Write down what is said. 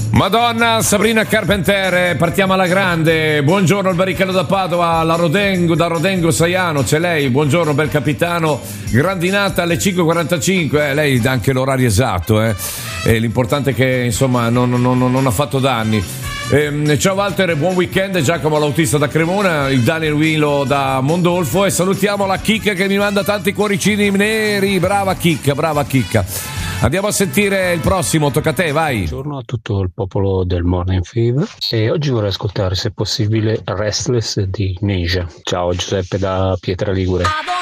Madonna, Sabrina Carpenter, partiamo alla grande. Buongiorno il barrichello da Padova, da Rodengo Saiano, c'è lei. Buongiorno bel capitano, grandinata alle 5:45, lei dà anche l'orario esatto, l'importante è che insomma non ha fatto danni. Ciao Walter, buon weekend. Giacomo l'autista da Cremona, il Daniel Wilo da Mondolfo, e salutiamo la Chicca che mi manda tanti cuoricini neri. Brava Chicca. Andiamo a sentire il prossimo, tocca a te, vai. Buongiorno a tutto il popolo del Morning Fever, e oggi vorrei ascoltare, se possibile, Restless di Neja. Ciao, Giuseppe da Pietra Ligure.